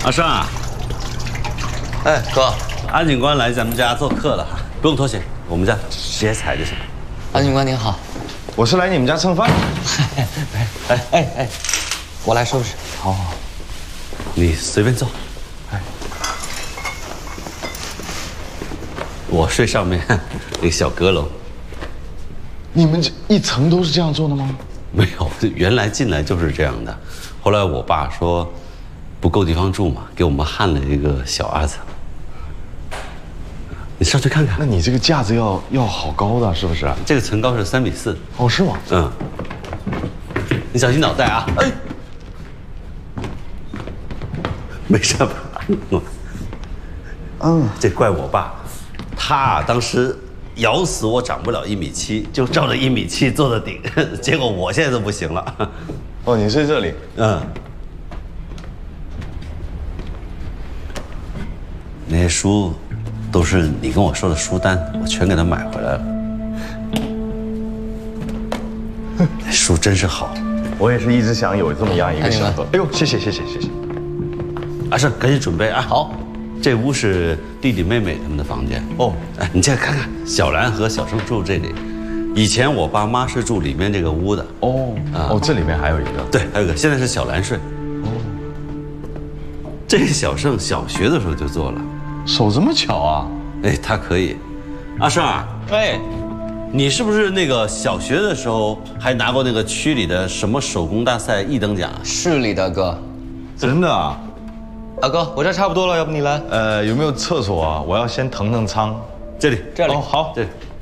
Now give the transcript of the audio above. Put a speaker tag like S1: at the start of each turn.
S1: 阿胜啊，
S2: 哎，哥，
S1: 安警官来咱们家做客了哈，不用脱鞋，我们家直接踩就行。
S2: 安警官您好，
S3: 我是来你们家蹭饭。
S2: 哎，我来收拾。
S3: 好，
S1: 你随便坐。
S3: 哎，
S1: 我睡上面那个小阁楼。
S3: 你们这一层都是这样做的吗？
S1: 没有，原来进来就是这样的。后来我爸说不够地方住嘛，给我们焊了一个小二层。你上去看看。
S3: 那你这个架子要好高的，是不是？
S1: 这个层高是3:4。
S3: 哦，是吗？
S1: 嗯。你小心脑袋啊！哎，没事吧？这怪我爸，他当时咬死我长不了1.7米，就照着1.7米做的顶，结果我现在都不行了。
S3: 哦，你睡这里？
S1: 那些书都是你跟我说的书单，我全给他买回来了。那书真是好。
S3: 我也是一直想有这么样一个小盒。哎呦，谢谢。
S1: 阿胜，赶紧准备啊！
S2: 好，
S1: 这屋是弟弟妹妹他们的房间。哦，哎，你再看看，小兰和小胜住这里。以前我爸妈是住里面这个屋的。
S3: 哦，这里面还有一个。
S1: 对，还有一个，现在是小兰睡。哦，这个小胜小学的时候就做了。
S3: 手这么巧啊？
S1: 哎，他可以。阿胜啊，
S2: 哎，
S1: 你是不是那个小学的时候还拿过那个区里的什么手工大赛1等奖啊？
S2: 市里的哥。
S3: 真的啊？
S2: 大哥，我这差不多了，要不你来？
S3: 有没有厕所啊？我要先腾仓。
S1: 这里。
S2: 这里。
S3: 哦，好。
S1: 这里。